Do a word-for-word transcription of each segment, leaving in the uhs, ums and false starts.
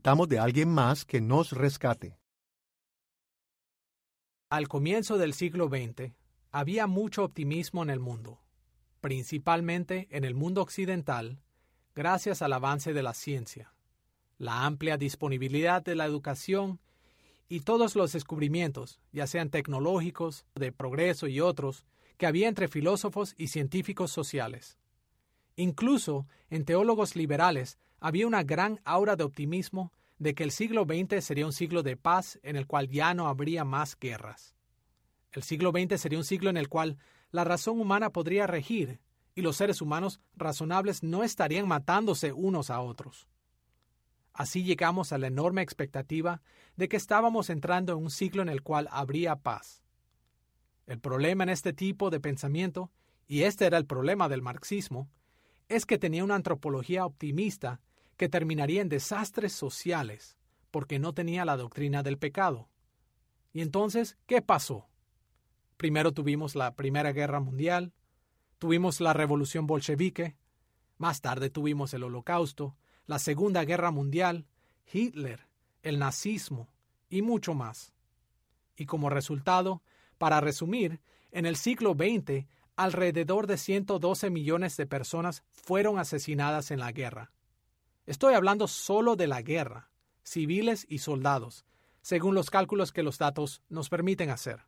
necesitamos de alguien más que nos rescate. Al comienzo del siglo veinte, había mucho optimismo en el mundo, principalmente en el mundo occidental, gracias al avance de la ciencia, la amplia disponibilidad de la educación y todos los descubrimientos, ya sean tecnológicos, de progreso y otros, que había entre filósofos y científicos sociales. Incluso en teólogos liberales había una gran aura de optimismo de que el siglo veinte sería un siglo de paz en el cual ya no habría más guerras. El siglo veinte sería un siglo en el cual la razón humana podría regir y los seres humanos razonables no estarían matándose unos a otros. Así llegamos a la enorme expectativa de que estábamos entrando en un siglo en el cual habría paz. El problema en este tipo de pensamiento, y este era el problema del marxismo, es que tenía una antropología optimista que terminaría en desastres sociales porque no tenía la doctrina del pecado. Y entonces, ¿qué pasó? Primero tuvimos la Primera Guerra Mundial, tuvimos la Revolución Bolchevique, más tarde tuvimos el Holocausto, la Segunda Guerra Mundial, Hitler, el nazismo y mucho más. Y como resultado, para resumir, en el siglo veinte, alrededor de ciento doce millones de personas fueron asesinadas en la guerra. Estoy hablando solo de la guerra, civiles y soldados, según los cálculos que los datos nos permiten hacer.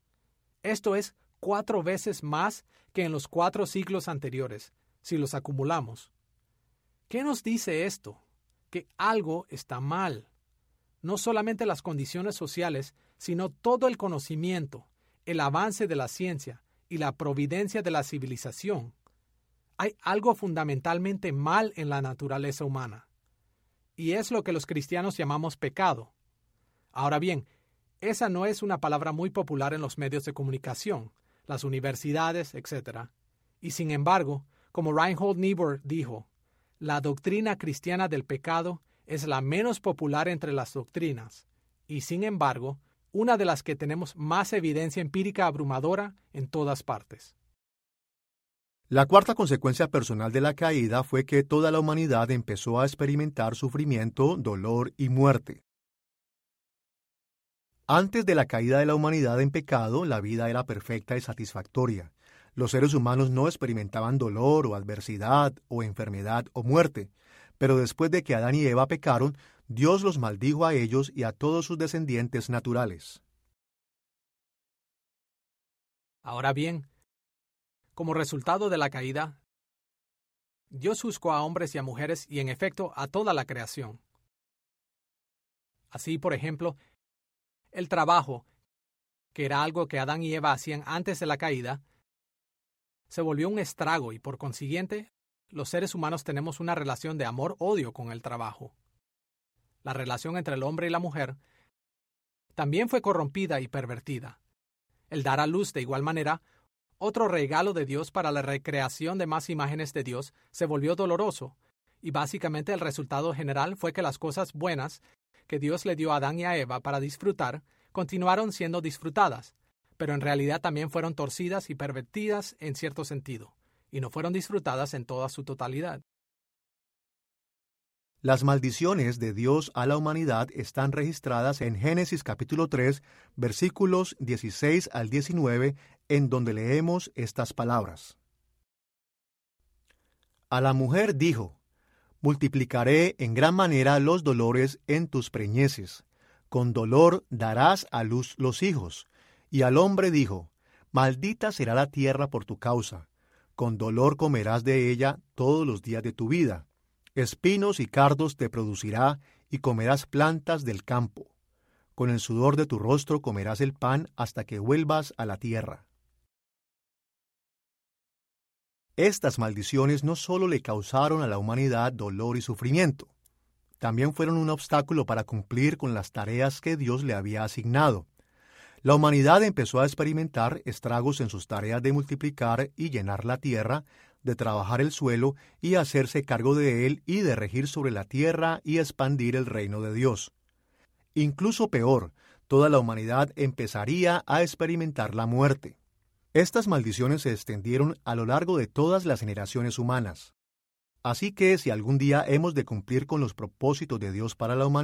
Esto es cuatro veces más que en los cuatro siglos anteriores, si los acumulamos. ¿Qué nos dice esto? Que algo está mal. No solamente las condiciones sociales, sino todo el conocimiento, el avance de la ciencia y la providencia de la civilización. Hay algo fundamentalmente mal en la naturaleza humana. Y es lo que los cristianos llamamos pecado. Ahora bien, esa no es una palabra muy popular en los medios de comunicación, las universidades, etcétera. Y sin embargo, como Reinhold Niebuhr dijo, la doctrina cristiana del pecado es la menos popular entre las doctrinas, y sin embargo, una de las que tenemos más evidencia empírica abrumadora en todas partes. La cuarta consecuencia personal de la caída fue que toda la humanidad empezó a experimentar sufrimiento, dolor y muerte. Antes de la caída de la humanidad en pecado, la vida era perfecta y satisfactoria. Los seres humanos no experimentaban dolor o adversidad o enfermedad o muerte, pero después de que Adán y Eva pecaron, Dios los maldijo a ellos y a todos sus descendientes naturales. Ahora bien, como resultado de la caída, Dios juzgó a hombres y a mujeres y en efecto a toda la creación. Así, por ejemplo, el trabajo, que era algo que Adán y Eva hacían antes de la caída, se volvió un estrago y por consiguiente, los seres humanos tenemos una relación de amor-odio con el trabajo. La relación entre el hombre y la mujer también fue corrompida y pervertida. El dar a luz de igual manera, otro regalo de Dios para la recreación de más imágenes de Dios, se volvió doloroso, y básicamente el resultado general fue que las cosas buenas que Dios le dio a Adán y a Eva para disfrutar, continuaron siendo disfrutadas, pero en realidad también fueron torcidas y pervertidas en cierto sentido, y no fueron disfrutadas en toda su totalidad. Las maldiciones de Dios a la humanidad están registradas en Génesis capítulo tres, versículos dieciséis al diecinueve, en donde leemos estas palabras. A la mujer dijo, multiplicaré en gran manera los dolores en tus preñeces, con dolor darás a luz los hijos. Y al hombre dijo, maldita será la tierra por tu causa, con dolor comerás de ella todos los días de tu vida. Espinos y cardos te producirá, y comerás plantas del campo. Con el sudor de tu rostro comerás el pan hasta que vuelvas a la tierra. Estas maldiciones no solo le causaron a la humanidad dolor y sufrimiento, también fueron un obstáculo para cumplir con las tareas que Dios le había asignado. La humanidad empezó a experimentar estragos en sus tareas de multiplicar y llenar la tierra, de trabajar el suelo y hacerse cargo de él y de regir sobre la tierra y expandir el reino de Dios. Incluso peor, toda la humanidad empezaría a experimentar la muerte. Estas maldiciones se extendieron a lo largo de todas las generaciones humanas. Así que si algún día hemos de cumplir con los propósitos de Dios para la humanidad,